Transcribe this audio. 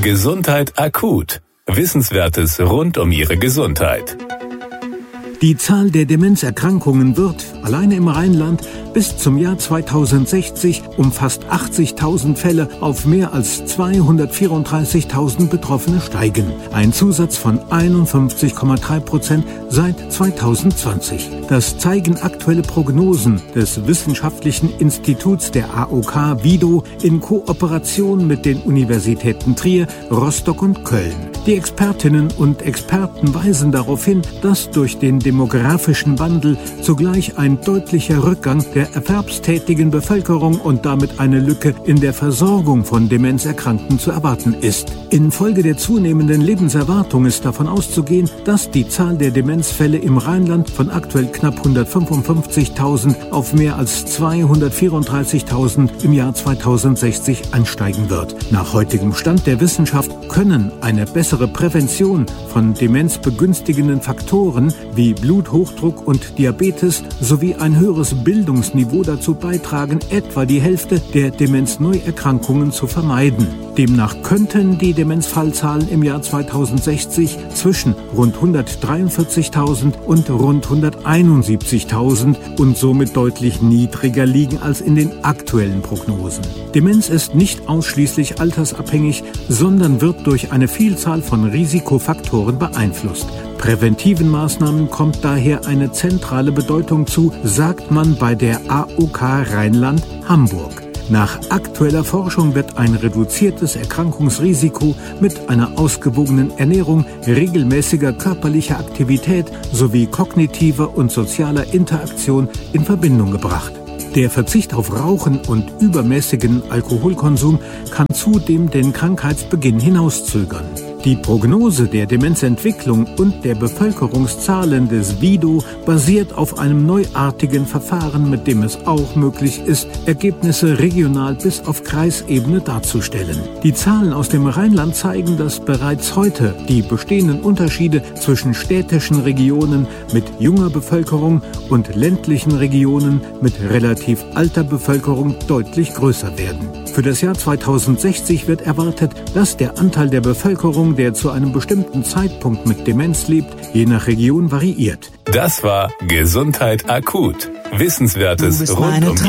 Gesundheit akut. Wissenswertes rund um Ihre Gesundheit. Die Zahl der Demenzerkrankungen wird, alleine im Rheinland, bis zum Jahr 2060 um fast 80.000 Fälle auf mehr als 234.000 Betroffene steigen. Ein Zusatz von 51,3% seit 2020. Das zeigen aktuelle Prognosen des Wissenschaftlichen Instituts der AOK WIDO in Kooperation mit den Universitäten Trier, Rostock und Köln. Die Expertinnen und Experten weisen darauf hin, dass durch den demografischen Wandel zugleich ein deutlicher Rückgang der erwerbstätigen Bevölkerung und damit eine Lücke in der Versorgung von Demenzerkrankten zu erwarten ist. Infolge der zunehmenden Lebenserwartung ist davon auszugehen, dass die Zahl der Demenzfälle im Rheinland von aktuell knapp 155.000 auf mehr als 234.000 im Jahr 2060 ansteigen wird. Nach heutigem Stand der Wissenschaft können eine bessere Prävention von demenzbegünstigenden Faktoren wie Bluthochdruck und Diabetes sowie ein höheres Bildungsniveau dazu beitragen, etwa die Hälfte der Demenzneuerkrankungen zu vermeiden. Demnach könnten die Demenzfallzahlen im Jahr 2060 zwischen rund 143.000 und rund 171.000 und somit deutlich niedriger liegen als in den aktuellen Prognosen. Demenz ist nicht ausschließlich altersabhängig, sondern wird durch eine Vielzahl von Risikofaktoren beeinflusst. Präventiven Maßnahmen kommt daher eine zentrale Bedeutung zu, sagt man bei der AOK Rheinland-Hamburg. Nach aktueller Forschung wird ein reduziertes Erkrankungsrisiko mit einer ausgewogenen Ernährung, regelmäßiger körperlicher Aktivität sowie kognitiver und sozialer Interaktion in Verbindung gebracht. Der Verzicht auf Rauchen und übermäßigen Alkoholkonsum kann zudem den Krankheitsbeginn hinauszögern. Die Prognose der Demenzentwicklung und der Bevölkerungszahlen des WIDO basiert auf einem neuartigen Verfahren, mit dem es auch möglich ist, Ergebnisse regional bis auf Kreisebene darzustellen. Die Zahlen aus dem Rheinland zeigen, dass bereits heute die bestehenden Unterschiede zwischen städtischen Regionen mit junger Bevölkerung und ländlichen Regionen mit relativ alter Bevölkerung deutlich größer werden. Für das Jahr 2060 wird erwartet, dass der Anteil der Bevölkerung, der zu einem bestimmten Zeitpunkt mit Demenz lebt, je nach Region variiert. Das war Gesundheit akut. Wissenswertes rund um